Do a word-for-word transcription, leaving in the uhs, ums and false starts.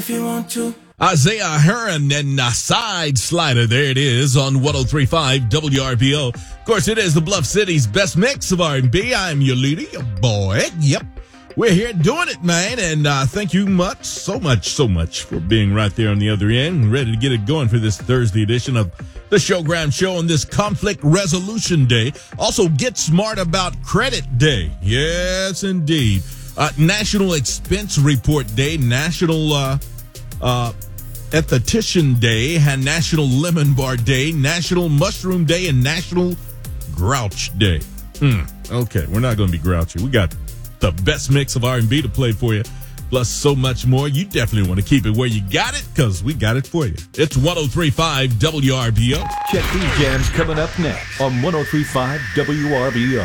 if you want to. Isaiah Heron and a Side Slider. There it is on one oh three point five W R B O. Of course, it is the Bluff City's best mix of R and B. I'm your leader, your boy. Yep. We're here doing it, man. And uh, thank you much, so much, so much for being right there on the other end. Ready to get it going for this Thursday edition of the Showground Show on this Conflict Resolution Day. Also, Get Smart About Credit Day. Yes, indeed. Uh, National Expense Report Day. National... Uh, uh, Esthetician Day, and National Lemon Bar Day, National Mushroom Day, and National Grouch Day. Hmm. Okay, we're not going to be grouchy. We got the best mix of R and B to play for you, plus so much more. You definitely want to keep it where you got it, because we got it for you. It's one oh three point five W R B O. Check these jams coming up next on one oh three point five W R B O.